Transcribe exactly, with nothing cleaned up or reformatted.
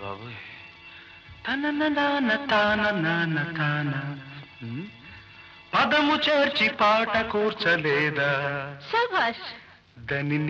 బాబోయ్ తన నాన్న తాన నాన్న తాన పదము చేర్చి పాట కూర్చలేదా శభాష్. దని